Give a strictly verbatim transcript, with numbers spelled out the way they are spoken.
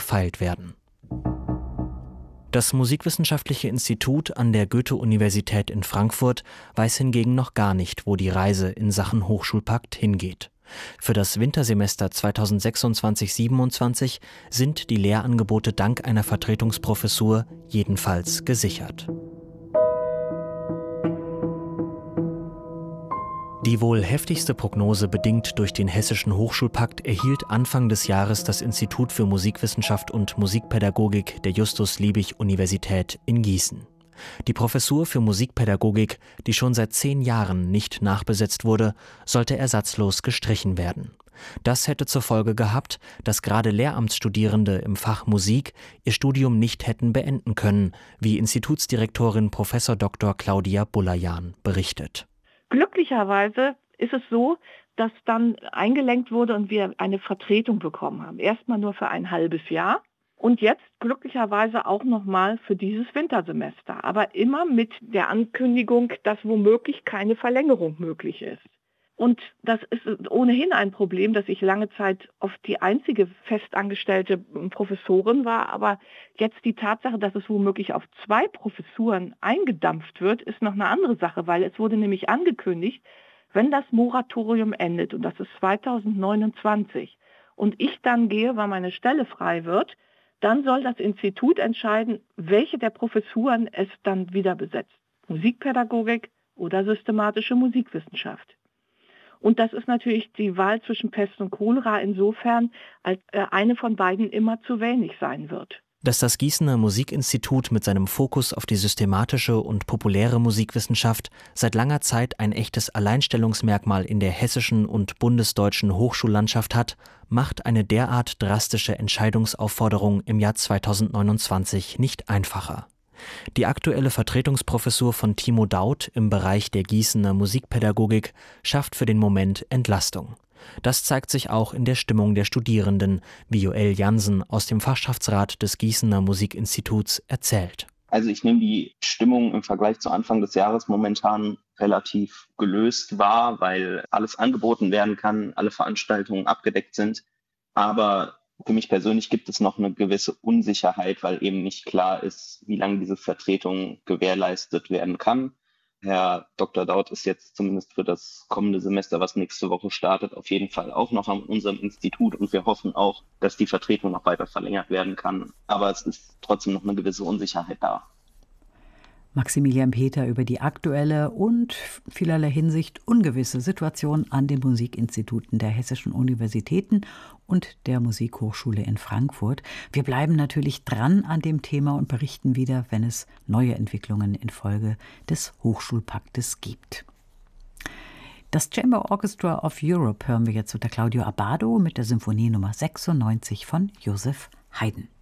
gefeilt werden. Das Musikwissenschaftliche Institut an der Goethe-Universität in Frankfurt weiß hingegen noch gar nicht, wo die Reise in Sachen Hochschulpakt hingeht. Für das Wintersemester zweitausendsechsundzwanzig siebenundzwanzig sind die Lehrangebote dank einer Vertretungsprofessur jedenfalls gesichert. Die wohl heftigste Prognose bedingt durch den Hessischen Hochschulpakt erhielt Anfang des Jahres das Institut für Musikwissenschaft und Musikpädagogik der Justus-Liebig-Universität in Gießen. Die Professur für Musikpädagogik, die schon seit zehn Jahren nicht nachbesetzt wurde, sollte ersatzlos gestrichen werden. Das hätte zur Folge gehabt, dass gerade Lehramtsstudierende im Fach Musik ihr Studium nicht hätten beenden können, wie Institutsdirektorin Professor Doktor Claudia Bullajan berichtet. Glücklicherweise ist es so, dass dann eingelenkt wurde und wir eine Vertretung bekommen haben. Erstmal nur für ein halbes Jahr und jetzt glücklicherweise auch nochmal für dieses Wintersemester. Aber immer mit der Ankündigung, dass womöglich keine Verlängerung möglich ist. Und das ist ohnehin ein Problem, dass ich lange Zeit oft die einzige festangestellte Professorin war. Aber jetzt die Tatsache, dass es womöglich auf zwei Professuren eingedampft wird, ist noch eine andere Sache, weil es wurde nämlich angekündigt, wenn das Moratorium endet, und das ist zweitausendneunundzwanzig, und ich dann gehe, weil meine Stelle frei wird, dann soll das Institut entscheiden, welche der Professuren es dann wieder besetzt. Musikpädagogik oder systematische Musikwissenschaft. Und das ist natürlich die Wahl zwischen Pest und Cholera insofern, als eine von beiden immer zu wenig sein wird. Dass das Gießener Musikinstitut mit seinem Fokus auf die systematische und populäre Musikwissenschaft seit langer Zeit ein echtes Alleinstellungsmerkmal in der hessischen und bundesdeutschen Hochschullandschaft hat, macht eine derart drastische Entscheidungsaufforderung im Jahr zweitausendneunundzwanzig nicht einfacher. Die aktuelle Vertretungsprofessur von Timo Daut im Bereich der Gießener Musikpädagogik schafft für den Moment Entlastung. Das zeigt sich auch in der Stimmung der Studierenden, wie Joel Jansen aus dem Fachschaftsrat des Gießener Musikinstituts erzählt. Also ich nehme die Stimmung im Vergleich zu Anfang des Jahres momentan relativ gelöst wahr, weil alles angeboten werden kann, alle Veranstaltungen abgedeckt sind. Aber für mich persönlich gibt es noch eine gewisse Unsicherheit, weil eben nicht klar ist, wie lange diese Vertretung gewährleistet werden kann. Herr Doktor Daut ist jetzt zumindest für das kommende Semester, was nächste Woche startet, auf jeden Fall auch noch an unserem Institut und wir hoffen auch, dass die Vertretung noch weiter verlängert werden kann. Aber es ist trotzdem noch eine gewisse Unsicherheit da. Maximilian Peter über die aktuelle und vielerlei Hinsicht ungewisse Situation an den Musikinstituten der hessischen Universitäten und der Musikhochschule in Frankfurt. Wir bleiben natürlich dran an dem Thema und berichten wieder, wenn es neue Entwicklungen infolge des Hochschulpaktes gibt. Das Chamber Orchestra of Europe hören wir jetzt unter Claudio Abbado mit der Symphonie Nummer sechsundneunzig von Joseph Haydn.